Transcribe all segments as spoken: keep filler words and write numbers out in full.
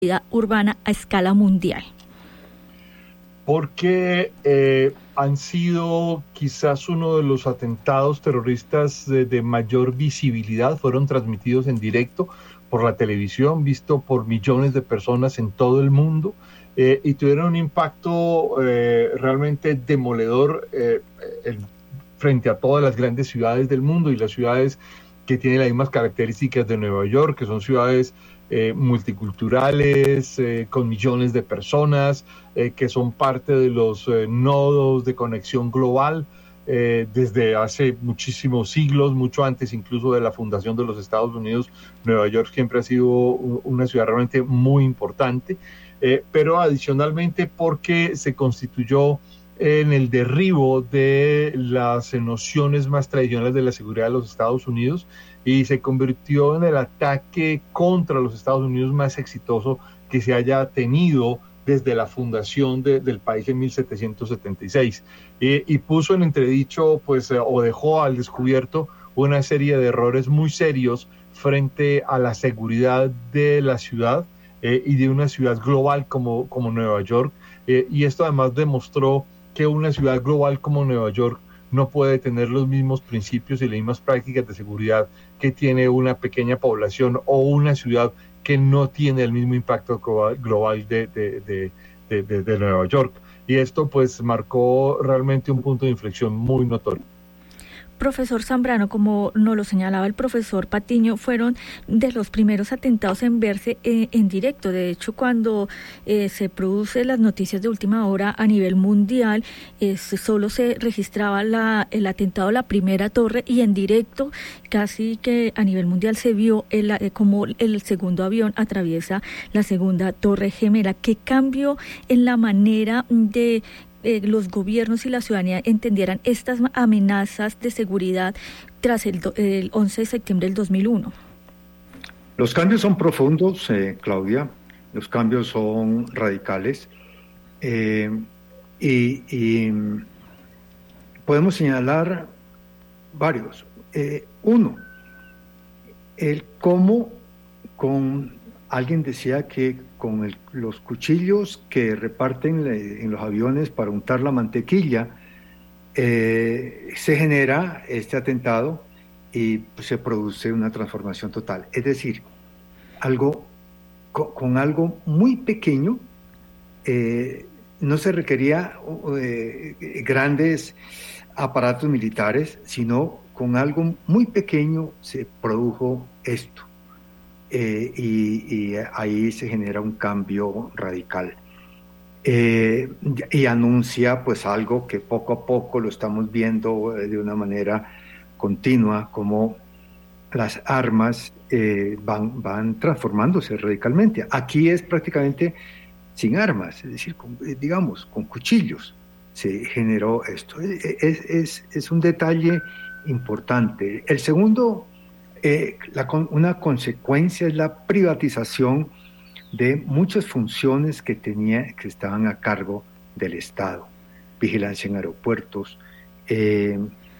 seguridad urbana a escala mundial? Porque eh, han sido quizás uno de los atentados terroristas de, de mayor visibilidad, fueron transmitidos en directo por la televisión, visto por millones de personas en todo el mundo, eh, y tuvieron un impacto eh, realmente demoledor eh, el, frente a todas las grandes ciudades del mundo y las ciudades que tienen las mismas características de Nueva York, que son ciudades eh, multiculturales, eh, con millones de personas, eh, que son parte de los eh, nodos de conexión global eh, desde hace muchísimos siglos, mucho antes incluso de la fundación de los Estados Unidos. Nueva York siempre ha sido una ciudad realmente muy importante, eh, pero adicionalmente porque se constituyó en el derribo de las nociones más tradicionales de la seguridad de los Estados Unidos y se convirtió en el ataque contra los Estados Unidos más exitoso que se haya tenido desde la fundación de, del país en mil setecientos setenta y seis, eh, y puso en entredicho, pues, eh, o dejó al descubierto una serie de errores muy serios frente a la seguridad de la ciudad eh, y de una ciudad global como, como Nueva York, eh, y esto además demostró que una ciudad global como Nueva York no puede tener los mismos principios y las mismas prácticas de seguridad que tiene una pequeña población o una ciudad que no tiene el mismo impacto global de, de, de, de, de, de Nueva York. Y esto pues marcó realmente un punto de inflexión muy notorio. Profesor Zambrano, como nos lo señalaba el profesor Patiño, fueron de los primeros atentados en verse eh, en directo. De hecho, cuando eh, se producen las noticias de última hora a nivel mundial, eh, solo se registraba la, el atentado a la primera torre y en directo, casi que a nivel mundial se vio el, eh, como el segundo avión atraviesa la segunda torre gemela. ¿Qué cambio en la manera de Eh, los gobiernos y la ciudadanía entendieran estas amenazas de seguridad tras el, el once de septiembre del dos mil uno? Los cambios son profundos, eh, Claudia, los cambios son radicales, eh, y, y podemos señalar varios. Eh, uno, el cómo con... Alguien decía que con el, los cuchillos que reparten en los aviones para untar la mantequilla, eh, se genera este atentado y pues, se produce una transformación total. Es decir, algo con, con algo muy pequeño, eh, no se requería eh, grandes aparatos militares, sino con algo muy pequeño se produjo esto. Eh, y, y ahí se genera un cambio radical. Eh, y anuncia pues algo que poco a poco lo estamos viendo de una manera continua, como las armas eh, van, van transformándose radicalmente. Aquí es prácticamente sin armas, es decir, con, digamos, con cuchillos se generó esto. Es, es, es un detalle importante. El segundo... Eh, la, una consecuencia es la privatización de muchas funciones que, tenía, que estaban a cargo del Estado, vigilancia en aeropuertos, eh,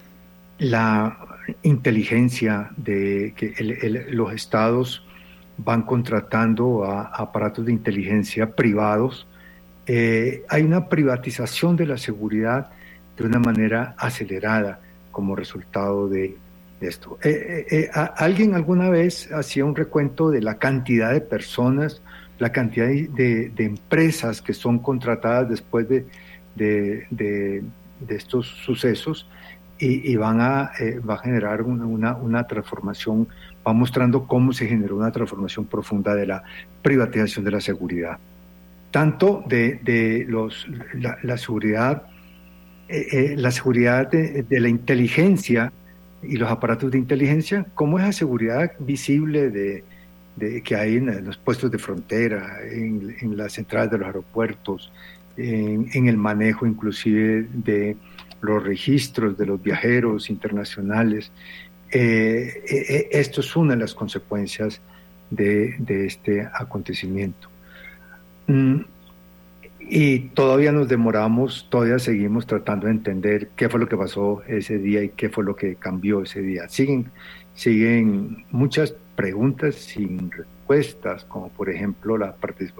la inteligencia de que el, el, los estados van contratando a, a aparatos de inteligencia privados. Eh, hay una privatización de la seguridad de una manera acelerada como resultado de esto. Eh, eh, eh, a, alguien alguna vez hacía un recuento de la cantidad de personas, la cantidad de, de empresas que son contratadas después de, de, de, de estos sucesos y, y van a, eh, va a generar una, una, una transformación, va mostrando cómo se generó una transformación profunda de la privatización de la seguridad. Tanto de, de los, la, la seguridad, eh, eh, la seguridad de, de la inteligencia y los aparatos de inteligencia, como esa seguridad visible de, de, que hay en los puestos de frontera, en, en las entradas de los aeropuertos, en, en el manejo inclusive de los registros de los viajeros internacionales. Eh, eh, esto es una de las consecuencias de, de este acontecimiento. Mm. Y todavía nos demoramos, todavía seguimos tratando de entender qué fue lo que pasó ese día y qué fue lo que cambió ese día. Siguen, siguen muchas preguntas sin respuesta. propuestas, como por ejemplo la participación